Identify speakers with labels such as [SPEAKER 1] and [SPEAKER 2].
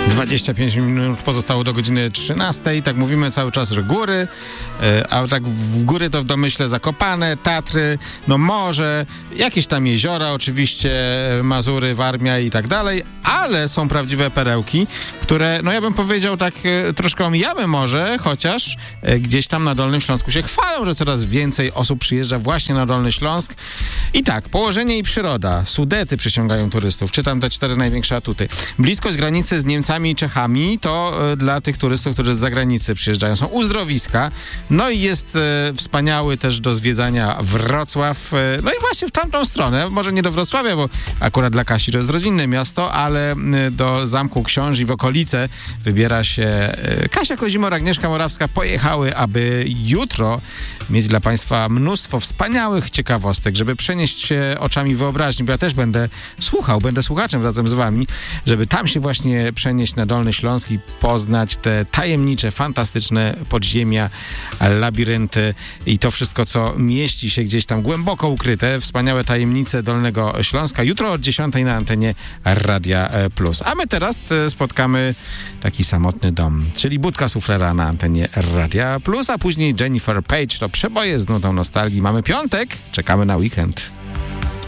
[SPEAKER 1] 25 minut pozostało do godziny 13. Tak mówimy cały czas, że góry, a tak w góry to w domyśle Zakopane, Tatry, no morze, jakieś tam jeziora oczywiście, Mazury, Warmia i tak dalej, ale są prawdziwe perełki, które, no ja bym powiedział tak troszkę omijamy morze, chociaż gdzieś tam na Dolnym Śląsku się chwalą, że coraz więcej osób przyjeżdża właśnie na Dolny Śląsk. I tak, położenie i przyroda, Sudety przyciągają turystów, czytam te 4 największe atuty. Bliskość granicy z Niemcami i Czechami to dla tych turystów, którzy z zagranicy przyjeżdżają, są uzdrowiska. No i jest wspaniały też do zwiedzania Wrocław. No i właśnie w tamtą stronę, może nie do Wrocławia, bo akurat dla Kasi to jest rodzinne miasto, ale do Zamku Książ i w okolice wybiera się Kasia Kozimor, Agnieszka Morawska. Pojechały, aby jutro mieć dla Państwa mnóstwo wspaniałych ciekawostek, żeby przenieść się oczami wyobraźni, bo ja też będę słuchaczem razem z Wami, żeby tam się właśnie przenieść na Dolny Śląsk i poznać te tajemnicze, fantastyczne podziemia, labirynty i to wszystko, co mieści się gdzieś tam głęboko ukryte, wspaniałe tajemnice Dolnego Śląska. Jutro od 10 na antenie Radia Plus. A my teraz spotkamy taki samotny dom, czyli Budka Suflera na antenie Radia Plus, a później Jennifer Page, to przeboje z nutą nostalgii. Mamy piątek, czekamy na weekend.